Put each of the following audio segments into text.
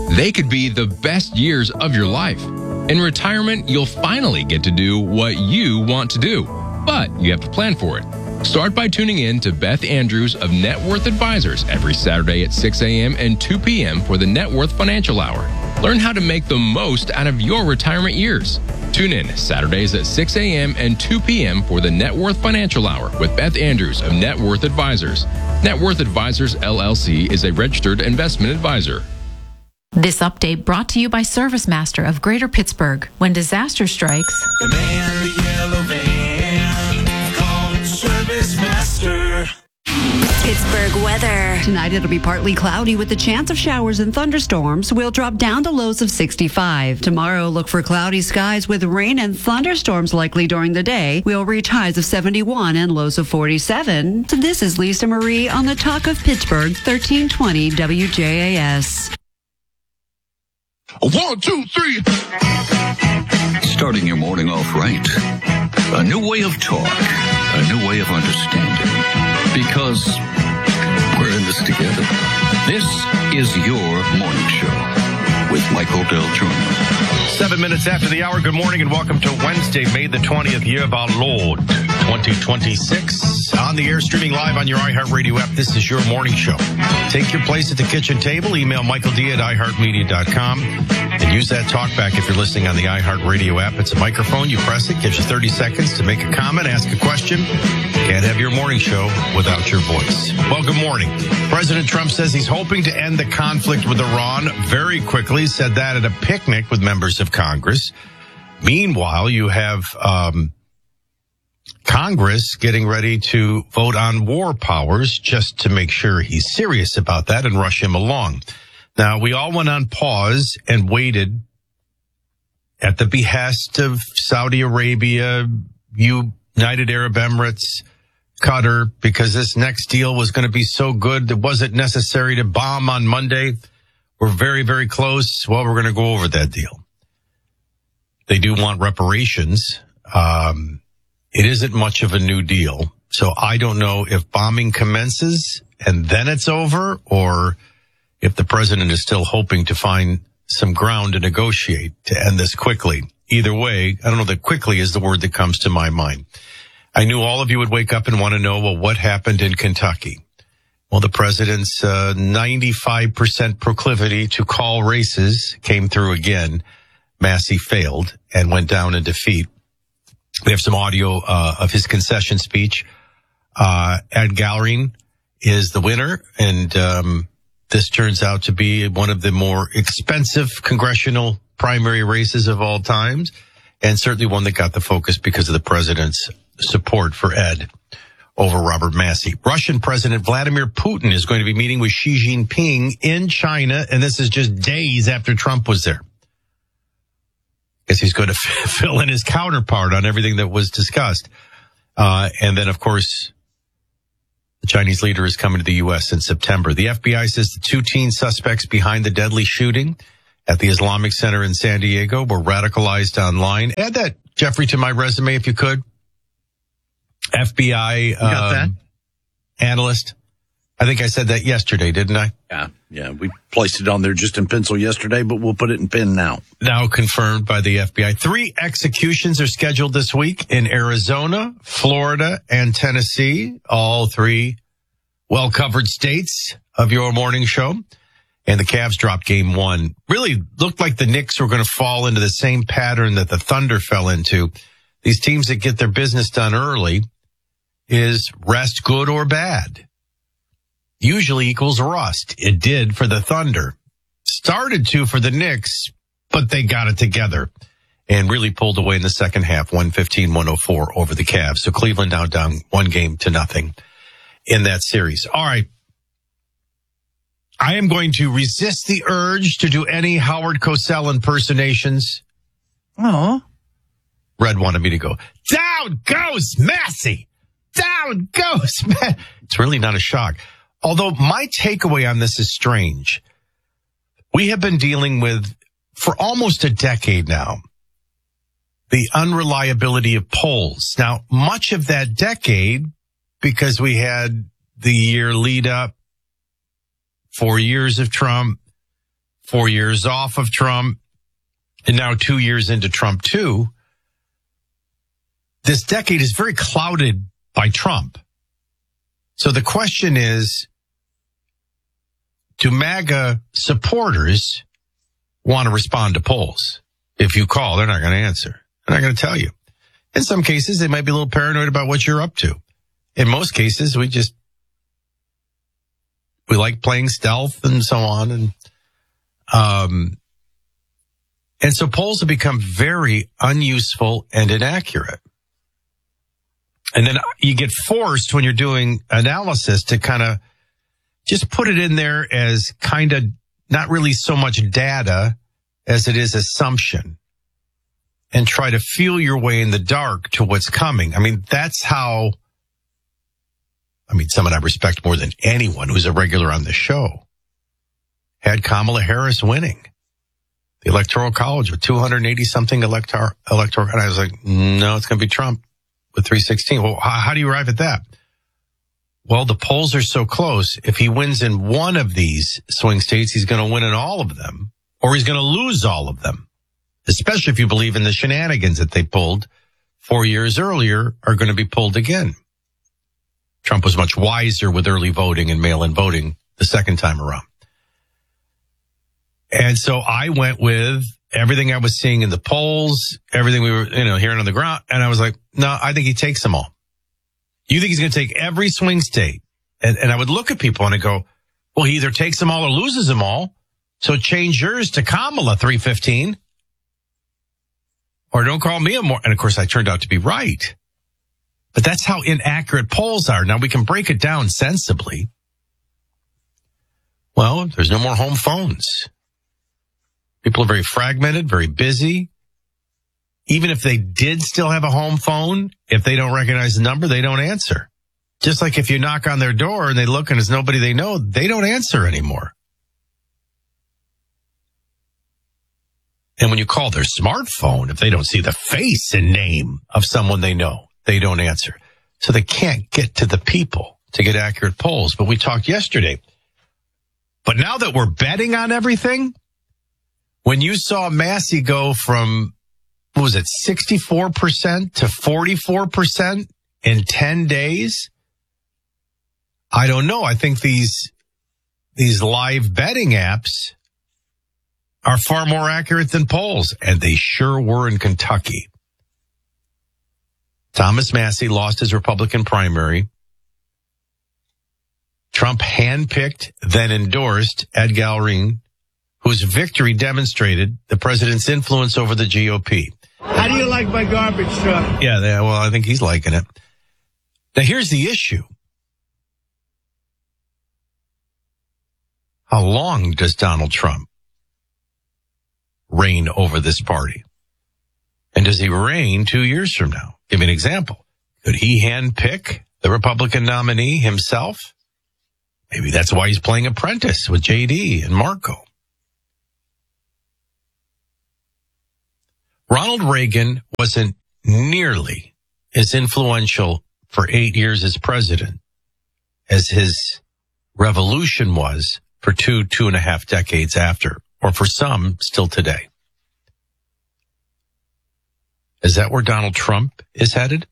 They could be the best years of your life. In retirement, you'll finally get to do what you want to do, but you have to plan for it. Start by tuning in to Beth Andrews of Net Worth Advisors every Saturday at 6 a.m. and 2 p.m. for the Net Worth Financial Hour. Learn how to make the most out of your retirement years. Tune in Saturdays at 6 a.m. and 2 p.m. for the Net Worth Financial Hour with Beth Andrews of Net Worth Advisors. Net Worth Advisors, LLC is a registered investment advisor. This update brought to you by ServiceMaster of Greater Pittsburgh. When disaster strikes, the man in the yellow van, call ServiceMaster. Pittsburgh weather. Tonight it'll be partly cloudy with a chance of showers and thunderstorms. We'll drop down to lows of 65. Tomorrow, look for cloudy skies with rain and thunderstorms likely during the day. We'll reach highs of 71 and lows of 47. This is Lisa Marie on the Talk of Pittsburgh, 1320 WJAS. 1, 2, 3. Starting your morning off right. A new way of talk. A new way of understanding. Because we're in this together. This is your morning show with Michael Del Giorno. 7 minutes after the hour. Good morning and welcome to Wednesday, May the 20th year of our Lord, 2026. On the air, streaming live on your iHeartRadio app. This is your morning show. Take your place at the kitchen table. Email Michael D at iHeartMedia.com and use that talkback if you're listening on the iHeartRadio app. It's a microphone. You press it, gives you 30 seconds to make a comment, ask a question. Can't have your morning show without your voice. Well, good morning. President Trump says he's hoping to end the conflict with Iran very quickly. Said that at a picnic with members of Congress. Meanwhile, you have Congress getting ready to vote on war powers just to make sure he's serious about that and rush him along. Now, we all went on pause and waited at the behest of Saudi Arabia, United Arab Emirates, Qatar, because this next deal was going to be so good. It wasn't necessary to bomb on Monday. We're very, very close. Well, we're going to go over that deal. They do want reparations. It isn't much of a new deal. So I don't know if bombing commences and then it's over, or if the president is still hoping to find some ground to negotiate to end this quickly. Either way, I don't know that quickly is the word that comes to my mind. I knew all of you would wake up and want to know, well, what happened in Kentucky? Well, the president's 95% proclivity to call races came through again. Massey failed and went down in defeat. We have some audio of his concession speech. Ed Gallery is the winner, and this turns out to be one of the more expensive congressional primary races of all times, and certainly one that got the focus because of the president's support for Ed over Robert Massey. Russian President Vladimir Putin is going to be meeting with Xi Jinping in China, and this is just days after Trump was there. Guess he's going to fill in his counterpart on everything that was discussed. And then, of course, the Chinese leader is coming to the U.S. in September. The FBI says the 2 teen suspects behind the deadly shooting at the Islamic Center in San Diego were radicalized online. Add that, Jeffrey, to my resume if you could. FBI analyst. I think I said that yesterday, didn't I? Yeah. We placed it on there just in pencil yesterday, but we'll put it in pen now. Now confirmed by the FBI. 3 executions are scheduled this week in Arizona, Florida, and Tennessee. All 3 well-covered states of your morning show. And the Cavs dropped game 1. Really looked like the Knicks were going to fall into the same pattern that the Thunder fell into. These teams that get their business done early is rest good or bad. Usually equals rust. It did for the Thunder. Started to for the Knicks, but they got it together and really pulled away in the second half, 115-104 over the Cavs. So Cleveland now down 1-0 in that series. All right. I am going to resist the urge to do any Howard Cosell impersonations. Oh. Red wanted me to go, down goes Massey! Down goes Massey! It's really not a shock. Although my takeaway on this is strange. We have been dealing with, for almost a decade now, the unreliability of polls. Now, much of that decade, because we had the year lead up, 4 years of Trump, 4 years off of Trump, and now 2 years into Trump 2. This decade is very clouded by Trump. So the question is, do MAGA supporters want to respond to polls? If you call, they're not going to answer. They're not going to tell you. In some cases, they might be a little paranoid about what you're up to. In most cases, we like playing stealth and so on. And so polls have become very unuseful and inaccurate. And then you get forced when you're doing analysis to kind of just put it in there as kind of not really so much data as it is assumption, and try to feel your way in the dark to what's coming. I mean, that's how, someone I respect more than anyone who's a regular on the show had Kamala Harris winning the Electoral College with 280-something electoral. And I was like, no, it's going to be Trump with 316. Well, how do you arrive at that? Well, the polls are so close. If he wins in one of these swing states, he's going to win in all of them, or he's going to lose all of them, especially if you believe in the shenanigans that they pulled 4 years earlier are going to be pulled again. Trump was much wiser with early voting and mail-in voting the second time around. And so I went with everything I was seeing in the polls, everything we were, hearing on the ground. And I was like, no, I think he takes them all. You think he's going to take every swing state? And I would look at people and I go, well, he either takes them all or loses them all. So change yours to Kamala 315. Or don't call me a more. And of course, I turned out to be right. But that's how inaccurate polls are. Now we can break it down sensibly. Well, there's no more home phones. People are very fragmented, very busy. Even if they did still have a home phone, if they don't recognize the number, they don't answer. Just like if you knock on their door and they look and there's nobody they know, they don't answer anymore. And when you call their smartphone, if they don't see the face and name of someone they know, they don't answer. So they can't get to the people to get accurate polls. But we talked yesterday. But now that we're betting on everything, when you saw Massey go from, 64% to 44% in 10 days? I don't know. I think these live betting apps are far more accurate than polls, and they sure were in Kentucky. Thomas Massey lost his Republican primary. Trump handpicked, then endorsed Ed Galrin, whose victory demonstrated the president's influence over the GOP. How do you like my garbage truck? Yeah, well, I think he's liking it. Now, here's the issue. How long does Donald Trump reign over this party? And does he reign 2 years from now? Give me an example. Could he handpick the Republican nominee himself? Maybe that's why he's playing apprentice with JD and Marco. Ronald Reagan wasn't nearly as influential for 8 years as president as his revolution was for 2.5 decades after, or for some still today. Is that where Donald Trump is headed?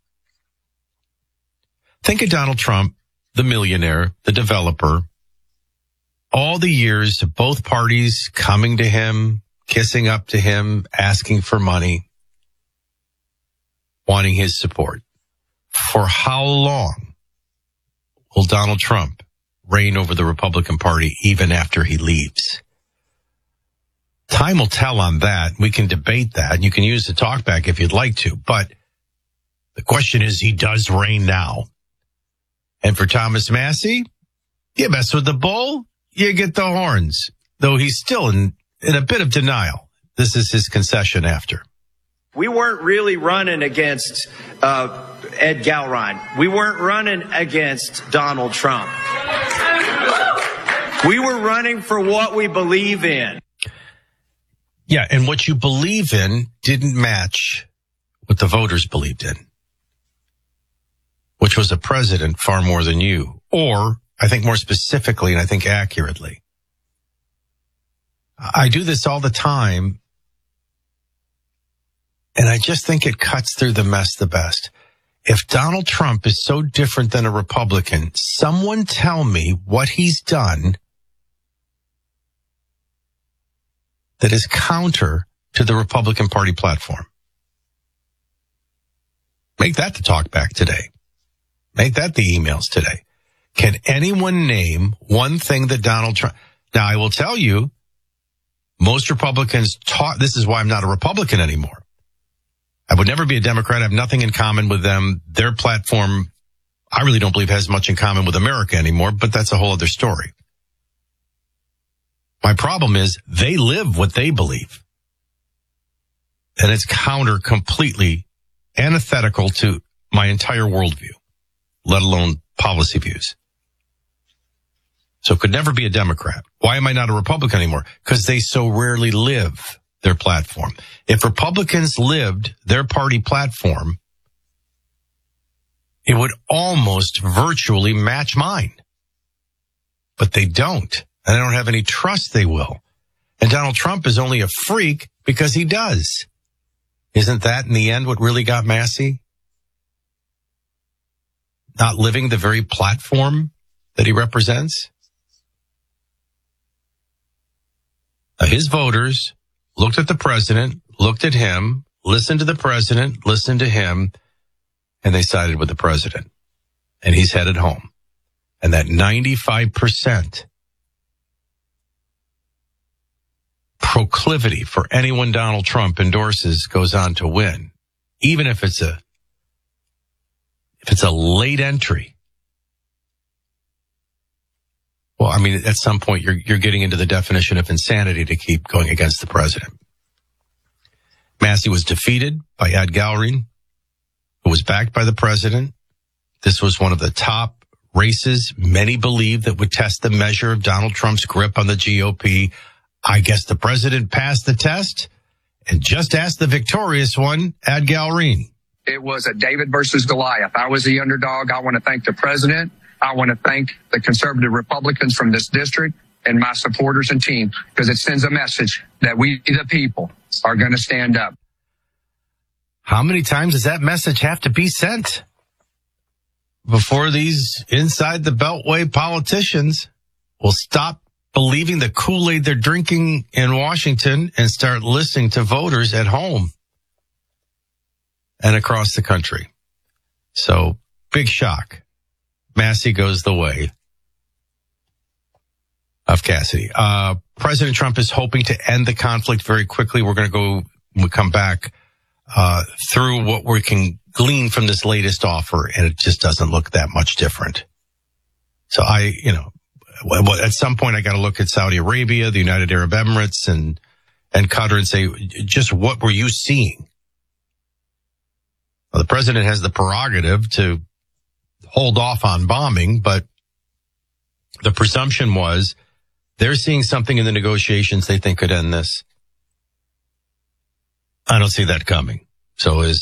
Think of Donald Trump, the millionaire, the developer, all the years of both parties coming to him, kissing up to him, asking for money, wanting his support. For how long will Donald Trump reign over the Republican Party even after he leaves? Time will tell on that. We can debate that, and you can use the talkback if you'd like to. But the question is, he does reign now. And for Thomas Massey, you mess with the bull, you get the horns. Though he's still in a bit of denial. This is his concession after. We weren't really running against Ed Galrin. We weren't running against Donald Trump. We were running for what we believe in. Yeah, and what you believe in didn't match what the voters believed in, which was a president far more than you, or I think more specifically and I think accurately, I do this all the time, and I just think it cuts through the mess the best. If Donald Trump is so different than a Republican, someone tell me what he's done that is counter to the Republican Party platform. Make that the talk back today. Make that the emails today. Can anyone name one thing that Donald Trump... Now, I will tell you, most Republicans talk... This is why I'm not a Republican anymore. I would never be a Democrat. I have nothing in common with them. Their platform, I really don't believe has much in common with America anymore, but that's a whole other story. My problem is they live what they believe. And it's completely antithetical to my entire worldview, let alone policy views. So it could never be a Democrat. Why am I not a Republican anymore? Because they so rarely live their platform. If Republicans lived their party platform, it would almost virtually match mine. But they don't. And I don't have any trust they will. And Donald Trump is only a freak because he does. Isn't that in the end what really got Massey? Not living the very platform that he represents? Now, his voters looked at the president, looked at him, listened to the president, listened to him, and they sided with the president. And he's headed home. And that 95% proclivity for anyone Donald Trump endorses goes on to win, even if it's a late entry. Well, I mean, at some point you're getting into the definition of insanity to keep going against the president. Massey was defeated by Ed Gallery, who was backed by the president. This was one of the top races many believe that would test the measure of Donald Trump's grip on the GOP. I guess the president passed the test and just asked the victorious one, Ed Gallery. It was a David versus Goliath. I was the underdog. I want to thank the president. I want to thank the conservative Republicans from this district and my supporters and team, because it sends a message that we, the people, are going to stand up. How many times does that message have to be sent before these inside the Beltway politicians will stop believing the Kool-Aid they're drinking in Washington and start listening to voters at home and across the country? So, big shock. Massey goes the way of Cassidy. President Trump is hoping to end the conflict very quickly. We're going to we'll come back through what we can glean from this latest offer, and it just doesn't look that much different. So at some point I got to look at Saudi Arabia, the United Arab Emirates, and Qatar and say, just what were you seeing? Well, the president has the prerogative to hold off on bombing, but the presumption was they're seeing something in the negotiations they think could end this. I don't see that coming. So